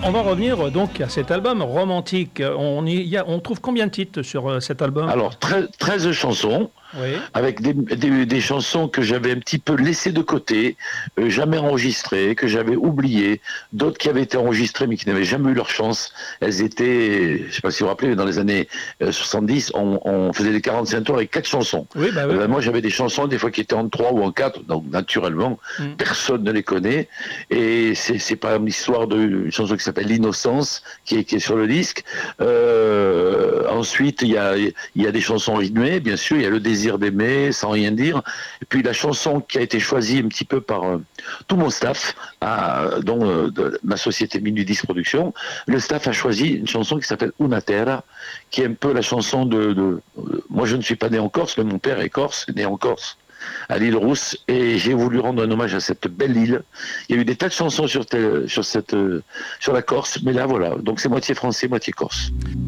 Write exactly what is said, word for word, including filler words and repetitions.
on va revenir donc à cet album romantique. On, y, y a, on trouve combien de titres sur euh, cet album? Alors, treize chansons. Oui. Avec des, des, des chansons que j'avais un petit peu laissées de côté, euh, jamais enregistrées, que j'avais oubliées, d'autres qui avaient été enregistrées mais qui n'avaient jamais eu leur chance. Elles étaient, je ne sais pas si vous vous rappelez, mais dans les années euh, soixante-dix, on, on faisait des quarante-cinq tours avec quatre chansons. Oui, bah oui. Euh, moi, j'avais des chansons des fois qui étaient en trois ou en quatre, donc naturellement, mm. personne ne les connaît. Et c'est, c'est par exemple l'histoire d'une chanson qui s'appelle L'Innocence, qui est, qui est sur le disque. Euh, ensuite, il y a, il y a des chansons rythmées, bien sûr, il y a Le Désir d'aimer, Sans rien dire. Et puis la chanson qui a été choisie un petit peu par euh, tout mon staff, à, dont euh, de ma société Minuit dix Productions, le staff a choisi une chanson qui s'appelle Una Terra, qui est un peu la chanson de, de... Moi, je ne suis pas né en Corse, mais mon père est corse, né en Corse, à l'île Rousse, et j'ai voulu rendre un hommage à cette belle île. Il y a eu des tas de chansons sur, te, sur, cette, sur la Corse, mais là, voilà. Donc c'est moitié français, moitié corse.